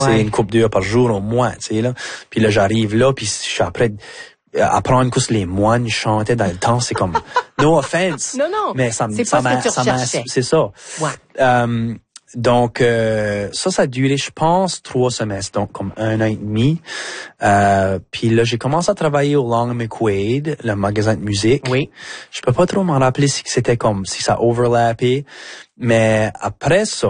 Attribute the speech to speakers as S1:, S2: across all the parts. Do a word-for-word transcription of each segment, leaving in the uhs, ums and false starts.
S1: ouais. une coupe d'heures par jour au moins, tu sais là. Puis là j'arrive là, puis je suis après apprendre que les moines chantaient dans le temps, c'est comme no offense.
S2: Non non.
S1: Mais ça
S2: c'est
S1: ça
S2: pas
S1: m'a,
S2: ce que tu
S1: ça m'a,
S2: recherchais.
S1: c'est ça.
S2: Ouais.
S1: Euh, donc euh, ça ça a duré je pense trois semestres, donc comme un an et demi. Euh, puis là j'ai commencé à travailler au Long McQuaid, le magasin de musique.
S2: Oui.
S1: Je peux pas trop m'en rappeler si c'était comme si ça overlappait, mais après ça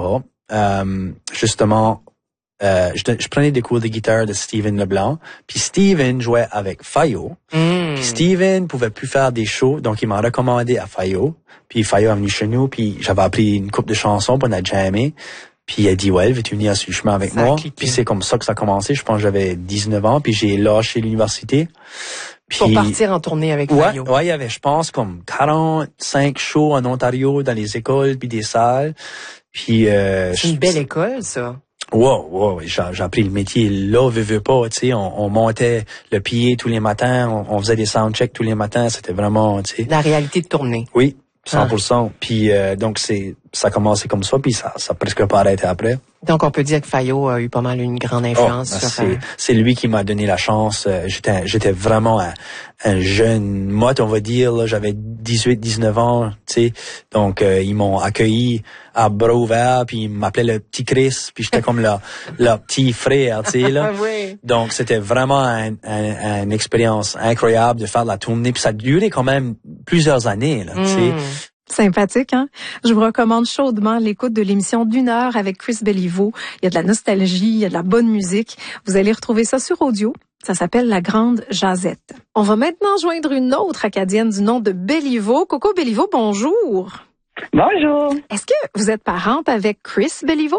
S1: euh, justement Euh, je, je prenais des cours de guitare de Steven Leblanc, puis Steven jouait avec Fayot.
S2: Mm.
S1: Puis Steven pouvait plus faire des shows, donc il m'a recommandé à Fayot. Puis Fayot est venu chez nous, puis j'avais appris une couple de chansons, puis on a jammé. Puis il a dit, ouais, veux-tu venir sur le chemin avec
S2: ça
S1: moi? Puis c'est comme ça que ça a commencé. Je pense que j'avais dix-neuf ans, puis j'ai lâché l'université. Puis,
S2: pour partir en tournée avec
S1: ouais,
S2: Fayot.
S1: Ouais, il y avait, je pense, comme quarante-cinq shows en Ontario, dans les écoles, puis des salles. Puis euh,
S2: c'est une belle école, ça.
S1: Wow, wow, j'ai, j'ai appris le métier là, veux, veux pas, tu sais, on, on montait le pied tous les matins, on, on faisait des soundchecks tous les matins, c'était vraiment, tu sais.
S2: La réalité de tournée.
S1: Oui, cent pour cent. Ah. Puis euh, donc c'est, ça a commencé comme ça, puis ça, ça a presque pas arrêté après.
S2: Donc on peut dire que Fayot a eu pas mal une grande influence
S1: oh,
S2: sur.
S1: C'est, c'est lui qui m'a donné la chance. J'étais, j'étais vraiment un, un jeune motte, on va dire. Là, j'avais dix-huit, dix-neuf ans, tu sais. Donc euh, ils m'ont accueilli à bras ouverts, puis ils m'appelaient le petit Chris, puis j'étais comme le, le petit frère, tu sais là.
S2: Oui.
S1: Donc c'était vraiment un, un, une expérience incroyable de faire de la tournée, puis ça a duré quand même plusieurs années, là, tu sais.
S2: Mm.
S3: Sympathique, hein? Je vous recommande chaudement l'écoute de l'émission d'une heure avec Chris Béliveau. Il y a de la nostalgie, il y a de la bonne musique. Vous allez retrouver ça sur audio. Ça s'appelle La Grande Jazette. On va maintenant joindre une autre Acadienne du nom de Béliveau. Coco Béliveau, bonjour.
S4: Bonjour.
S3: Est-ce que vous êtes parente avec Chris Béliveau?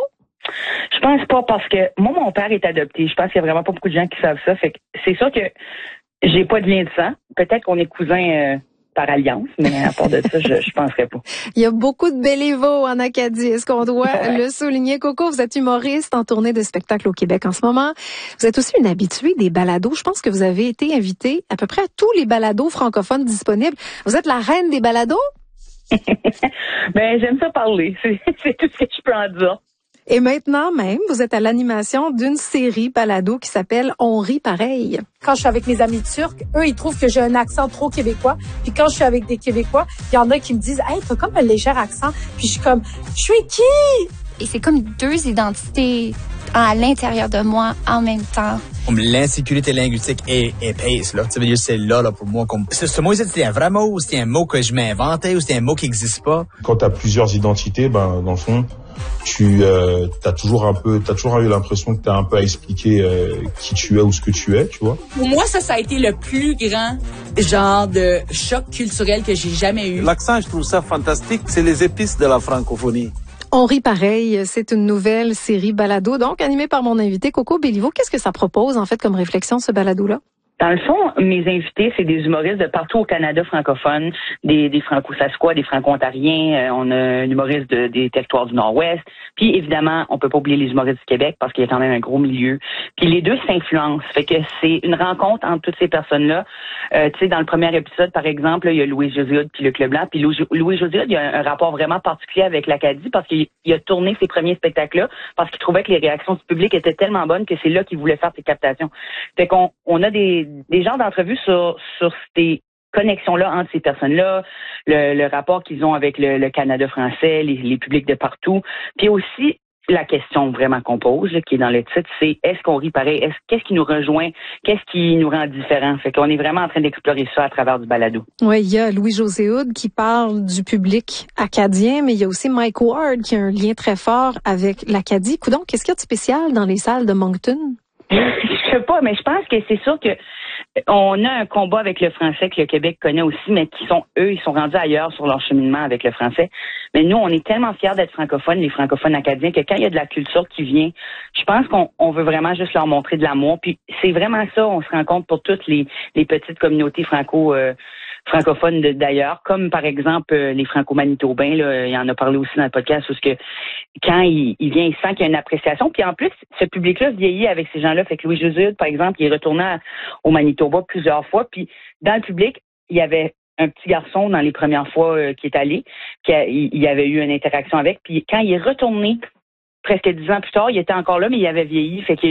S4: Je pense pas parce que moi, mon père est adopté. Je pense qu'il y a vraiment pas beaucoup de gens qui savent ça. Fait que c'est sûr que j'ai pas de lien de sang. Peut-être qu'on est cousins... Euh par alliance, mais à part de ça, je, je penserais pas.
S3: Il y a beaucoup de Béliveau en Acadie. Est-ce qu'on doit ouais. le souligner? Coco, vous êtes humoriste en tournée de spectacle au Québec en ce moment. Vous êtes aussi une habituée des balados. Je pense que vous avez été invitée à peu près à tous les balados francophones disponibles. Vous êtes la reine des balados?
S4: Ben, j'aime ça parler. C'est, c'est tout ce que je peux en dire.
S3: Et maintenant même, vous êtes à l'animation d'une série balado qui s'appelle On rit pareil.
S5: Quand je suis avec mes amis turcs, eux, ils trouvent que j'ai un accent trop québécois. Puis quand je suis avec des Québécois, il y en a qui me disent « Hey, t'as comme un léger accent. » Puis je suis comme « Je suis qui? »
S6: Et c'est comme deux identités à l'intérieur de moi en même temps.
S7: L'insécurité linguistique est épaisse, là. Tu veux dire, c'est là, là, pour moi. Comme... Ce, ce mot, c'était un vrai mot ou c'était un mot que je m'inventais ou c'était un mot qui n'existe pas?
S8: Quand t'as plusieurs identités, ben, dans le fond, tu euh, t'as toujours un peu t'as toujours eu l'impression que t'as un peu à expliquer euh, qui tu es ou ce que tu es, tu vois.
S9: Pour moi, ça ça a été le plus grand genre de choc culturel que j'ai jamais eu.
S10: L'accent, je trouve ça fantastique, c'est les épices de la francophonie.
S3: On rit pareil, c'est une nouvelle série balado, donc animée par mon invité Coco Béliveau. Qu'est-ce que ça propose en fait comme réflexion ce balado-là?
S4: Dans le fond, mes invités, c'est des humoristes de partout au Canada francophone, des, des franco-sasquois, des franco-ontariens, euh, on a un humoriste de, des territoires du Nord-Ouest, puis évidemment, on peut pas oublier les humoristes du Québec parce qu'il y a quand même un gros milieu. Puis les deux s'influencent, fait que c'est une rencontre entre toutes ces personnes-là. Euh, tu sais, dans le premier épisode, par exemple, là, il y a Louis-José Hood puis Luc Leblanc, puis Louis-José Hood, il y a un, un rapport vraiment particulier avec l'Acadie parce qu'il il a tourné ses premiers spectacles-là parce qu'il trouvait que les réactions du public étaient tellement bonnes que c'est là qu'il voulait faire ses captations. Fait qu'on on a des des genres d'entrevues sur sur ces connexions-là entre ces personnes-là, le, le rapport qu'ils ont avec le, le Canada français, les, les publics de partout, puis aussi la question vraiment qu'on pose, là, qui est dans le titre, c'est est-ce qu'on rit pareil, est-ce qu'est-ce qui nous rejoint, qu'est-ce qui nous rend différents. Fait qu'on est vraiment en train d'explorer ça à travers du balado.
S3: Oui, il y a Louis-José Hood qui parle du public acadien, mais il y a aussi Mike Ward qui a un lien très fort avec l'Acadie. Coudon, qu'est-ce qu'il y a de spécial dans les salles de Moncton?
S4: Je sais pas, mais je pense que c'est sûr que on a un combat avec le français que le Québec connaît aussi, mais qui sont, eux, ils sont rendus ailleurs sur leur cheminement avec le français. Mais nous, on est tellement fiers d'être francophones, les francophones acadiens, que quand il y a de la culture qui vient, je pense qu'on on veut vraiment juste leur montrer de l'amour. Puis c'est vraiment ça, on se rend compte pour toutes les, les petites communautés franco euh, francophones de, d'ailleurs, comme par exemple euh, les franco-manitobains, là, il en a parlé aussi dans le podcast, parce que quand il, il vient, il sent qu'il y a une appréciation. Puis en plus, ce public-là vieillit avec ces gens-là. Fait que Louis-José Hood, par exemple, il est retourné à, au Manitoba plusieurs fois. Puis dans le public, il y avait un petit garçon dans les premières fois euh, qui est allé, qui a, il, il avait eu une interaction avec. Puis quand il est retourné presque dix ans plus tard, il était encore là, mais il avait vieilli. Fait que